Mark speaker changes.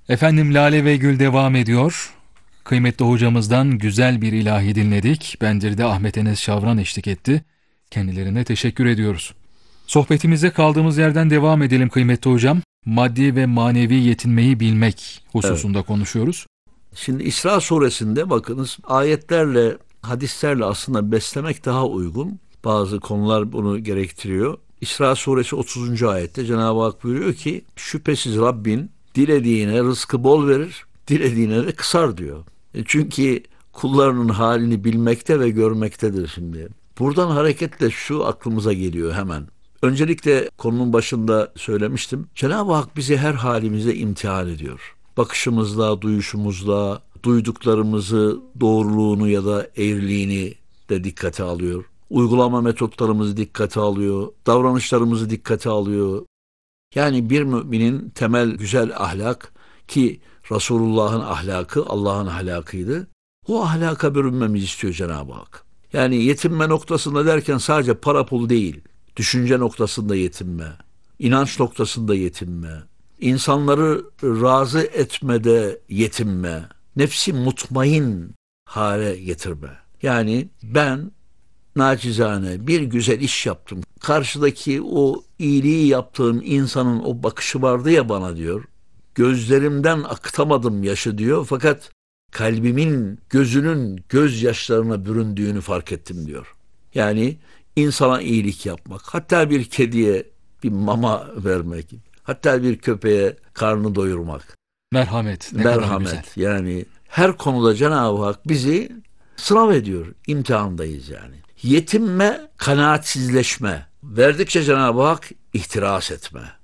Speaker 1: Efendim Lale ve Gül devam ediyor. Kıymetli hocamızdan güzel bir ilahi dinledik. Bendir'de Ahmet Enes Şavran eşlik etti. Kendilerine teşekkür ediyoruz. Sohbetimize kaldığımız yerden devam edelim kıymetli hocam. Maddi ve manevi yetinmeyi bilmek
Speaker 2: Evet.
Speaker 1: hususunda konuşuyoruz.
Speaker 2: Şimdi İsra suresinde bakınız ayetlerle, hadislerle aslında beslemek daha uygun. Bazı konular bunu gerektiriyor. İsra suresi 30. ayette Cenab-ı Hak buyuruyor ki şüphesiz Rabbin dilediğine rızkı bol verir, dilediğine de kısar diyor. Çünkü kullarının halini bilmekte ve görmektedir şimdi. Buradan hareketle şu aklımıza geliyor hemen. Öncelikle konunun başında söylemiştim. Cenab-ı Hak bizi her halimize imtihan ediyor. Bakışımızla, duyuşumuzla, duyduklarımızı, doğruluğunu ya da eğriliğini de dikkate alıyor. Uygulama metotlarımızı dikkate alıyor. Davranışlarımızı dikkate alıyor. Yani bir müminin temel güzel ahlak ki Resulullah'ın ahlakı Allah'ın ahlakıydı. O ahlaka bürünmemizi istiyor Cenab-ı Hak. Yani yetinme noktasında derken sadece para pul değil. Düşünce noktasında yetinme, inanç noktasında yetinme, insanları razı etmede yetinme, nefsi mutmain hale getirme. Yani ben nacizane bir güzel iş yaptım. Karşıdaki o iyiliği yaptığım insanın o bakışı vardı ya bana diyor. Gözlerimden akıtamadım yaşı diyor. Fakat kalbimin gözünün gözyaşlarına büründüğünü fark ettim diyor. Yani insana iyilik yapmak, hatta bir kediye bir mama vermek, hatta bir köpeğe karnı doyurmak,
Speaker 1: Merhamet ne kadar güzel.
Speaker 2: merhamet. Yani her konuda Cenab-ı Hak bizi sınav ediyor. İmtihandayız yani. Yetinme, kanaatsizleşme. Verdikçe Cenab-ı Hak ihtiras etme.